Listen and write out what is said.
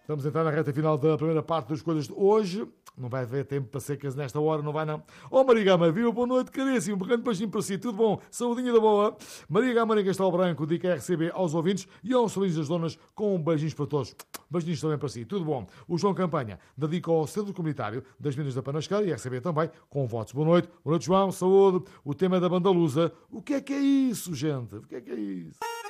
Estamos a entrar na reta final da primeira parte das coisas de hoje. Não vai haver tempo para secas nesta hora, não vai não. Oh, Maria Gama, viu? Boa noite, caríssimo. Um pequeno beijinho para si. Tudo bom? Saudinha da boa. Maria Gama em Castelo Branco, dica RCB aos ouvintes e aos sobrinhos das donas com beijinhos para todos. Beijinhos também para si. Tudo bom? O João Campanha dedica ao Centro Comunitário das Minas da Panasqueira e RCB também com votos. Boa noite. Boa noite, João. Saúde. O tema é da banda Lusa. O que é isso, gente? O que é isso?